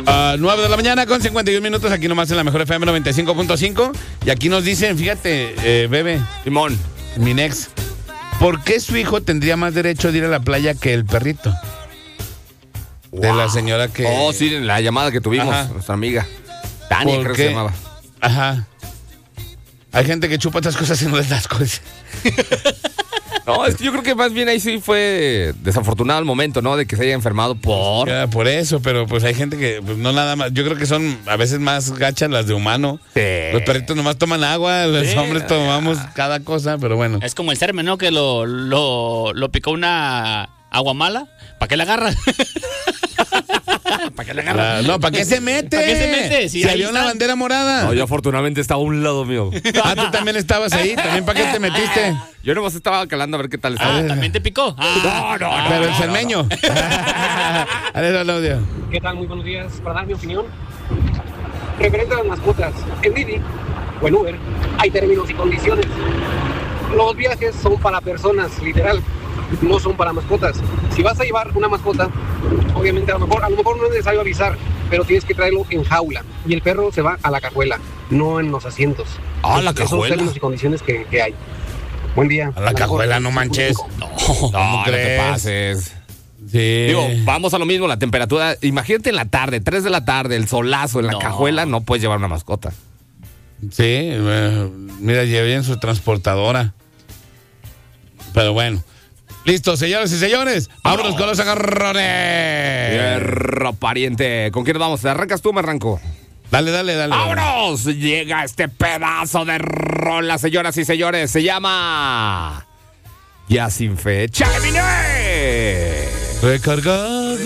9 de la mañana con 51 minutos, aquí nomás en la mejor FM 95.5. Y aquí nos dicen, fíjate, Bebe, Simón, mi ex, ¿por qué su hijo tendría más derecho de ir a la playa que el perrito? Wow. De la señora que... Oh, sí, la llamada que tuvimos, nuestra amiga. Tania, creo que se llamaba. Ajá. Hay gente que chupa otras cosas y no les das cosas. No, es que yo creo que más bien ahí sí fue desafortunado el momento, ¿no? De que se haya enfermado por... Ya, por eso, pero pues hay gente que pues, no nada más. Yo creo que son a veces más gachas las de humano. Sí. Los perritos nomás toman agua, los hombres tomamos cada cosa, pero bueno. Es como el serme, ¿no? Que lo picó una aguamala. ¿Para qué la agarra? ¿Para qué la agarra? No, ¿para qué se mete? ¿Para qué se mete? Si había una bandera morada. No, yo afortunadamente estaba a un lado mío. Tú también estabas ahí. ¿También para qué te metiste? Yo nomás estaba calando a ver qué tal estaba. ¿También te picó? No. Pero el cermeño. Aló, Claudio. ¿Qué tal? Muy buenos días. Para dar mi opinión, referente a las mascotas, en Didi o en Uber hay términos y condiciones. Los viajes son para personas, literal, no son para mascotas. Si vas a llevar una mascota, obviamente a lo mejor no es necesario avisar, pero tienes que traerlo en jaula y el perro se va a la cajuela, no en los asientos. La cajuela. Son términos y condiciones que hay. Buen día. A la cajuela, no manches. No te pases. Sí. Digo, vamos a lo mismo, la temperatura. Imagínate en la tarde, 3 de la tarde, el solazo en la cajuela, no puedes llevar una mascota. Sí, mira, llevé en su transportadora. Pero bueno. Listo, señores y señores. Vámonos con los agarrones. Hierro, pariente. ¿Con quién vamos? ¿Te arrancas tú o me arranco? Dale. ¡Vámonos! Llega este pedazo de rola, señoras y señores. Se llama... Ya sin fecha. ¡Terminé! Recargado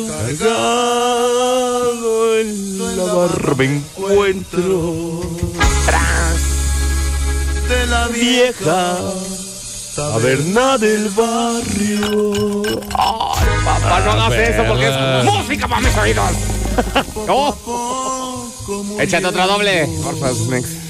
en la barra me encuentro tras de la vieja taberna del barrio. Ay, papá, no hagas eso porque es música para mis oídos. Échate otra doble. Por favor, next.